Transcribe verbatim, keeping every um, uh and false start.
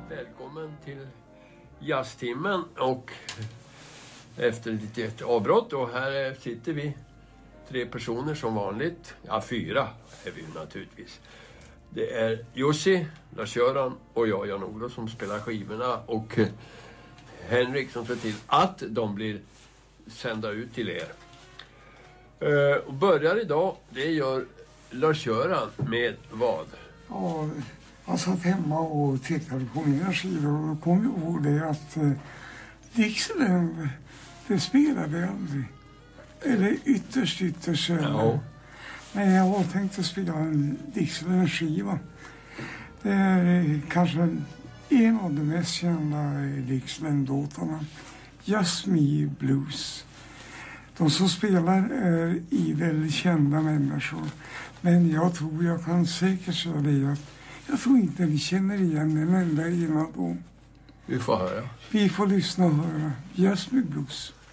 Välkommen till jazztimmen och efter ett litet avbrott och här sitter vi tre personer som vanligt. Ja, fyra är vi naturligtvis. Det är Jussi, Lars-Göran och jag, Jan-Olof, som spelar skivorna och Henrik som ser till att de blir sända ut till er. Uh, och börjar idag, det gör Lars-Göran med vad? Ja, jag satt hemma och tittade på mina skivor och då kom jag ihåg det att uh, Dixieland, det spelade jag aldrig. Eller ytterst, ytterst sällan. Ja. Men jag har tänkt att spela en Dixieland-skiva. Det är kanske en av de mest kända Dixieland-låtarna. Just Me Blues. De som spelar är idel kända människor. Men jag tror jag kan säkert säga det att jag tror inte vi känner igen en enda ena då. Vi får höra. Vi får lyssna och höra Just Me Blues.